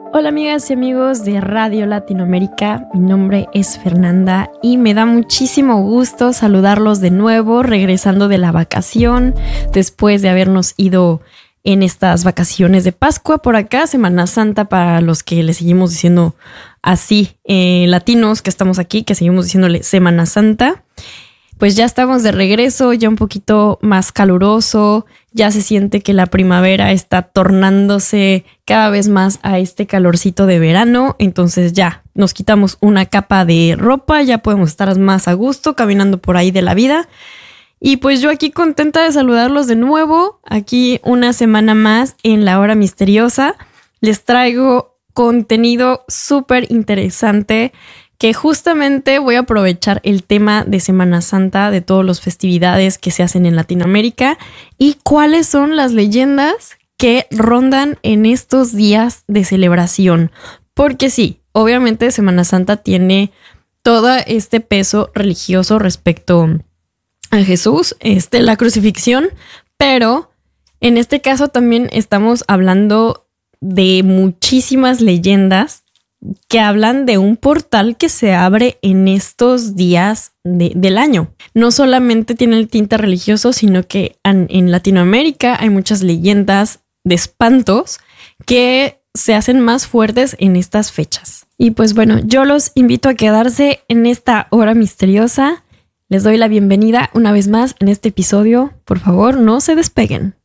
Hola amigas y amigos de Radio Latinoamérica, mi nombre es Fernanda y me da muchísimo gusto saludarlos de nuevo regresando de la vacación después de habernos ido en estas vacaciones de Pascua por acá, Semana Santa para los que le seguimos diciendo así, latinos que estamos aquí, que seguimos diciéndole Semana Santa. Pues ya estamos de regreso, ya un poquito más caluroso, ya se siente que la primavera está tornándose cada vez más a este calorcito de verano, entonces ya nos quitamos una capa de ropa, ya podemos estar más a gusto caminando por ahí de la vida. Y pues yo aquí contenta de saludarlos de nuevo, aquí una semana más en La Hora Misteriosa. Les traigo contenido súper interesante que justamente voy a aprovechar el tema de Semana Santa, de todas las festividades que se hacen en Latinoamérica y cuáles son las leyendas que rondan en estos días de celebración. Porque sí, obviamente Semana Santa tiene todo este peso religioso respecto a Jesús, la crucifixión, pero en este caso también estamos hablando de muchísimas leyendas que hablan de un portal que se abre en estos días del año. No solamente tiene el tinte religioso, sino que en Latinoamérica hay muchas leyendas de espantos que se hacen más fuertes en estas fechas. Y pues bueno, yo los invito a quedarse en esta hora misteriosa. Les doy la bienvenida una vez más en este episodio. Por favor, no se despeguen.